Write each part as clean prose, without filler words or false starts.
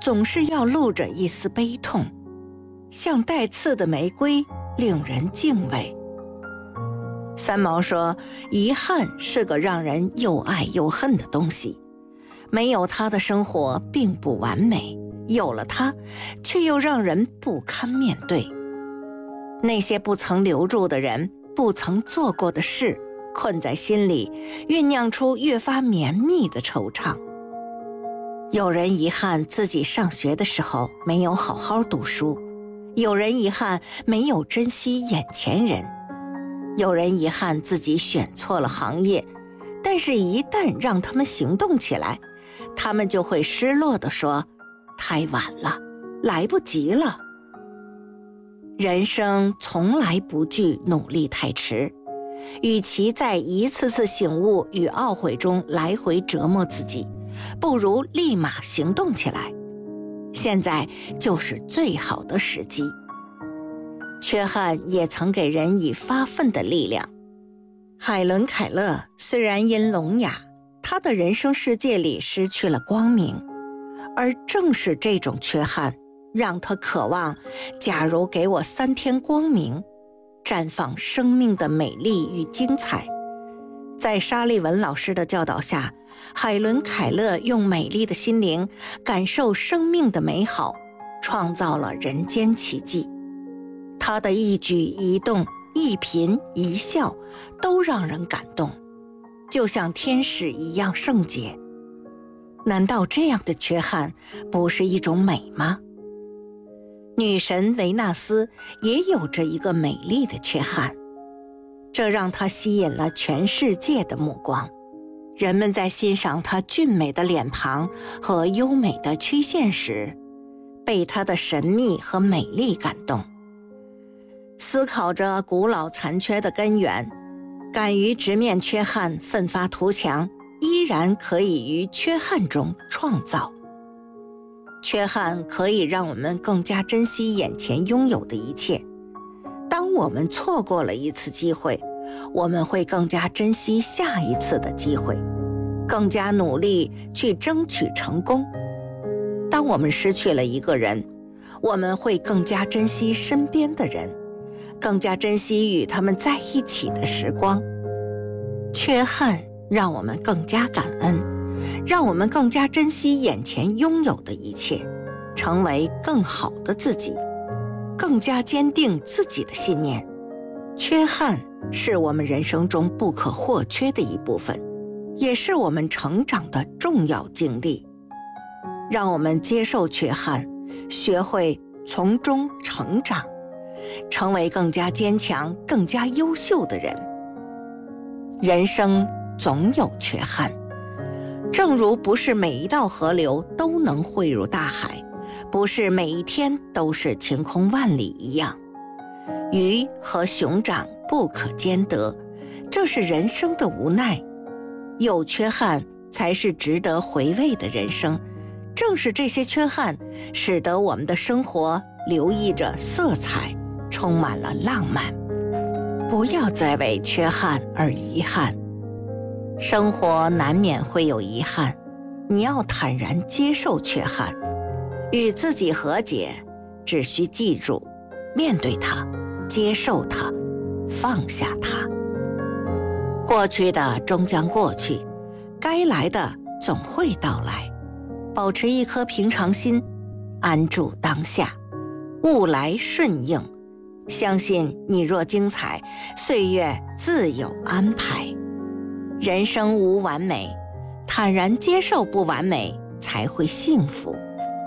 总是要露着一丝悲痛，像带刺的玫瑰，令人敬畏。三毛说，遗憾是个让人又爱又恨的东西，没有它的生活并不完美，有了它却又让人不堪面对。那些不曾留住的人，不曾做过的事，困在心里，酝酿出越发绵密的惆怅。有人遗憾自己上学的时候没有好好读书，有人遗憾没有珍惜眼前人，有人遗憾自己选错了行业，但是一旦让他们行动起来，他们就会失落地说，太晚了，来不及了。人生从来不惧努力太迟，与其在一次次醒悟与懊悔中来回折磨自己，不如立马行动起来。现在就是最好的时机。缺憾也曾给人以发奋的力量。海伦·凯勒虽然因聋哑，他的人生世界里失去了光明，而正是这种缺憾让他渴望，假如给我3天光明，绽放生命的美丽与精彩。在沙利文老师的教导下，海伦·凯勒用美丽的心灵感受生命的美好，创造了人间奇迹。他的一举一动，一颦一笑都让人感动，就像天使一样圣洁。难道这样的缺憾不是一种美吗？女神维纳斯也有着一个美丽的缺憾，这让她吸引了全世界的目光。人们在欣赏她俊美的脸庞和优美的曲线时，被她的神秘和美丽感动。思考着古老残缺的根源，敢于直面缺憾，奋发图强，依然可以于缺憾中创造。缺憾可以让我们更加珍惜眼前拥有的一切。当我们错过了一次机会，我们会更加珍惜下一次的机会，更加努力去争取成功。当我们失去了一个人，我们会更加珍惜身边的人，更加珍惜与他们在一起的时光。缺憾让我们更加感恩，让我们更加珍惜眼前拥有的一切，成为更好的自己，更加坚定自己的信念。缺憾是我们人生中不可或缺的一部分，也是我们成长的重要经历。让我们接受缺憾，学会从中成长，成为更加坚强、更加优秀的人。人生总有缺憾，正如不是每一道河流都能汇入大海，不是每一天都是晴空万里一样。鱼和熊掌不可兼得，这是人生的无奈。有缺憾才是值得回味的人生，正是这些缺憾使得我们的生活流溢着色彩，充满了浪漫。不要再为缺憾而遗憾，生活难免会有遗憾，你要坦然接受缺憾，与自己和解，只需记住，面对它，接受它，放下它。过去的终将过去，该来的总会到来。保持一颗平常心，安住当下，物来顺应，相信你若精彩，岁月自有安排。人生无完美，坦然接受不完美，才会幸福。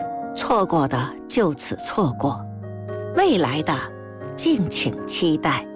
错过的就此错过，未来的敬请期待。